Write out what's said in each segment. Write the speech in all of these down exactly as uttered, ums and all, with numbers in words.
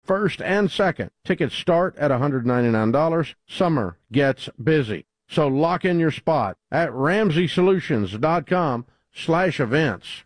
first and second. Tickets start at one hundred ninety-nine dollars. Summer gets busy. So lock in your spot at ramsey solutions dot com slash events.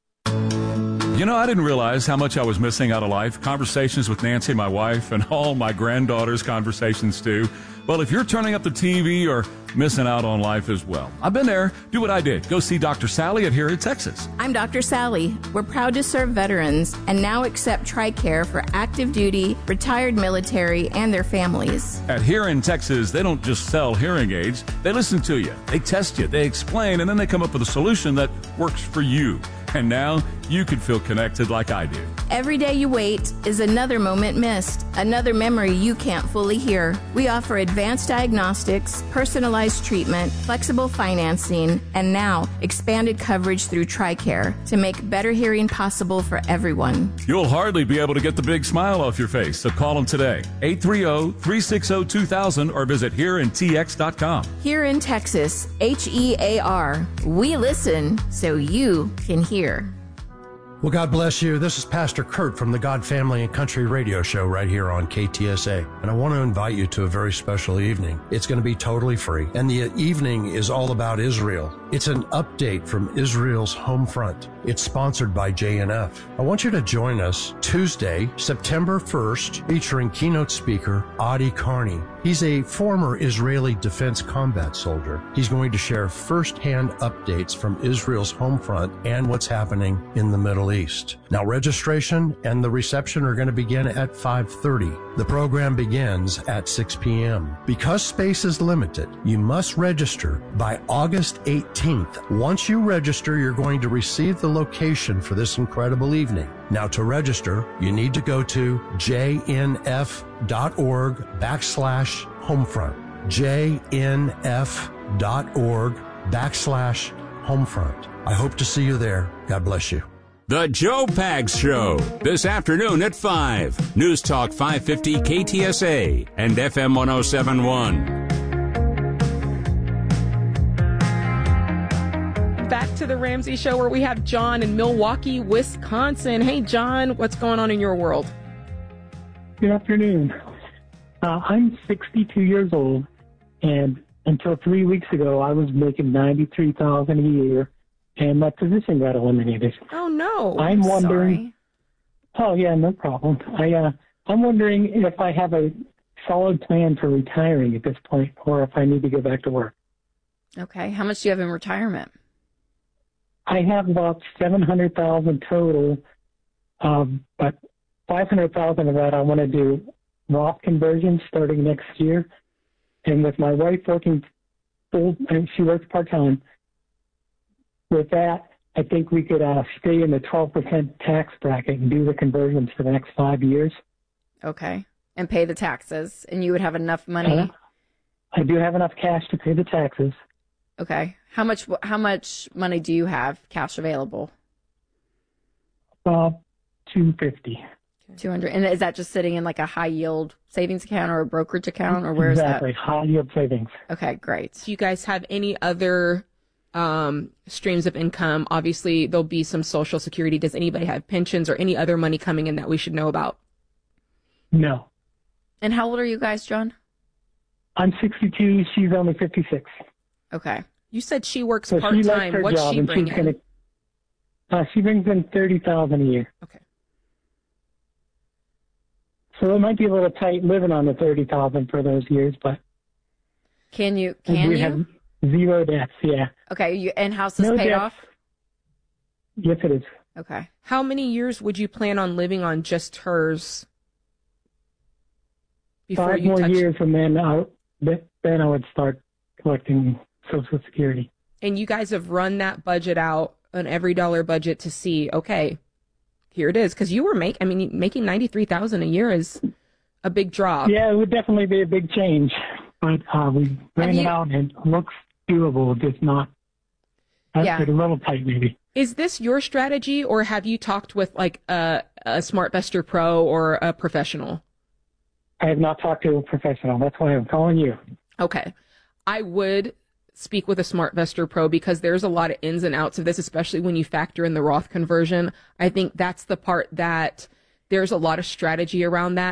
You know, I didn't realize how much I was missing out of life. Conversations with Nancy, my wife, and all my granddaughters' conversations, too. Well, if you're turning up the T V or missing out on life as well, I've been there. Do what I did. Go see Doctor Sally at Here in Texas. I'm Doctor Sally. We're proud to serve veterans and now accept TRICARE for active duty, retired military, and their families. At Here in Texas, they don't just sell hearing aids. They listen to you. They test you. They explain, and then they come up with a solution that works for you. And now you can feel connected like I do. Every day you wait is another moment missed, another memory you can't fully hear. We offer advanced diagnostics, personalized treatment, flexible financing, and now expanded coverage through TRICARE to make better hearing possible for everyone. You'll hardly be able to get the big smile off your face, so call them today. eight three zero, three six zero, two thousand or visit here in T X dot com. Here in Texas, H E A R. We listen so you can hear. Well, God bless you. This is Pastor Kurt from the God Family and Country Radio Show right here on K T S A. And I want to invite you to a very special evening. It's going to be totally free. And the evening is all about Israel. It's an update from Israel's home front. It's sponsored by J N F. I want you to join us Tuesday, September first, featuring keynote speaker Adi Carney. He's a former Israeli defense combat soldier. He's going to share firsthand updates from Israel's home front and what's happening in the Middle East. Now, registration and the reception are going to begin at five thirty. The program begins at six p.m. Because space is limited, you must register by August eighteenth. Once you register, you're going to receive the location for this incredible evening. Now, to register, you need to go to jnf.org backslash homefront. jnf.org backslash homefront. I hope to see you there. God bless you. The Joe Pags Show, this afternoon at five. News Talk five fifty K T S A and F M one oh seven point one. Back to the Ramsey Show, where we have John in Milwaukee, Wisconsin. Hey, John, what's going on in your world? Good afternoon. Uh, I'm sixty-two years old, and until three weeks ago, I was making ninety-three thousand dollars a year, and my position got eliminated. Oh no! I'm wondering. Sorry. Oh yeah, no problem. I uh, I'm wondering if I have a solid plan for retiring at this point, or if I need to go back to work. Okay, how much do you have in retirement? I have about seven hundred thousand total, um, but five hundred thousand of that I want to do Roth conversions starting next year. And with my wife working full, and she works part time. With that, I think we could uh, stay in the twelve percent tax bracket and do the conversions for the next five years. Okay, and pay the taxes, and you would have enough money. Uh, I do have enough cash to pay the taxes. Okay. How much how much money do you have cash available? Uh, two hundred fifty dollars. two hundred dollars. And is that just sitting in like a high yield savings account or a brokerage account, or where is exactly. that? Exactly, high yield savings. Okay, great. Do you guys have any other um, streams of income? Obviously, there'll be some Social Security. Does anybody have pensions or any other money coming in that we should know about? No. And how old are you guys, John? I'm sixty-two. She's only fifty-six. Okay. You said she works so part-time. She What's job, she bring in? Gonna, uh, she brings in thirty thousand dollars a year. Okay. So it might be a little tight living on the thirty thousand dollars for those years, but can you? Can we you? have zero debts, yeah. Okay. You, and house is no paid debts. off? Yes, it is. Okay. How many years would you plan on living on just hers? Before Five you more touch... years, and then I, then I would start collecting Social Security. And you guys have run that budget out, an every dollar budget, to see, okay, here it is. Because you were making, I mean, making ninety-three thousand dollars a year is a big drop. Yeah, it would definitely be a big change. But uh, we ran you... it out and it looks doable, just not, yeah. a little tight maybe. Is this your strategy, or have you talked with like a, a SmartVestor Pro or a professional? I have not talked to a professional. That's why I'm calling you. Okay. I would speak with a SmartVestor Pro, because there's a lot of ins and outs of this, especially when you factor in the Roth conversion. I think that's the part that there's a lot of strategy around that.